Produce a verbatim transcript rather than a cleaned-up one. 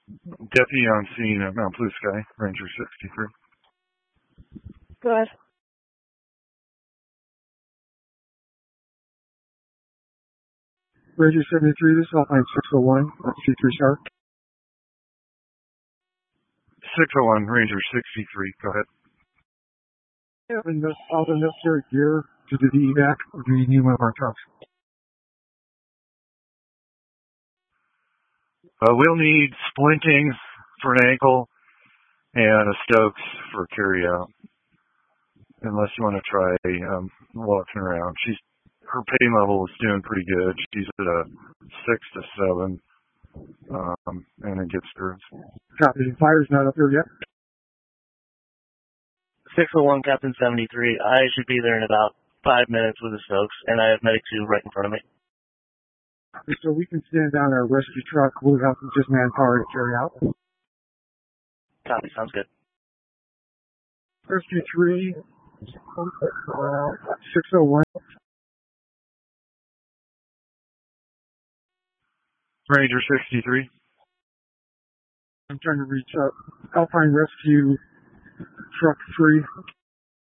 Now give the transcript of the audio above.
Deputy on scene at Mount Blue Sky, Ranger sixty-three. Go ahead. Ranger seventy-three, this is Alpine six oh one, C three Star. six oh one, Ranger sixty-three, go ahead. Yeah, and the, all the necessary gear to do the evac, or do you need one of our trucks? Uh, we'll need splinting for an ankle and a Stokes for carry out. Unless you want to try um, walking around. She's her pain level is doing pretty good. She's at a six to seven, um, and it gets through. Copy. Fire's not up there yet. six oh one, Captain seventy-three. I should be there in about five minutes with the Stokes, and I have Medic two right in front of me. So we can stand down our rescue truck. We'll have just manpower to carry out. Copy. Sounds good. Rescue three, uh, six oh one. Ranger sixty-three. I'm trying to reach out. Alpine Rescue Truck three.